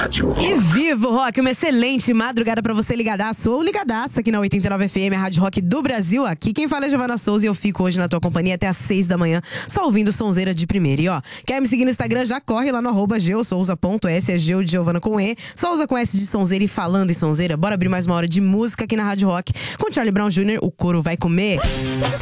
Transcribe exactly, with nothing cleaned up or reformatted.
Rádio Rock. E vivo, Rock, uma excelente madrugada pra você ligadaço ou ligadaça aqui na oitenta e nove F M, a Rádio Rock do Brasil. Aqui quem fala é Giovana Souza e eu fico hoje na tua companhia até às seis da manhã, só ouvindo sonzeira de primeira. E ó, quer me seguir no Instagram? Já corre lá no arroba geosouza ponto s, é Geo de Giovana com E, Souza com S de sonzeira. E falando em sonzeira, bora abrir mais uma hora de música aqui na Rádio Rock com Charlie Brown Júnior, o couro vai comer.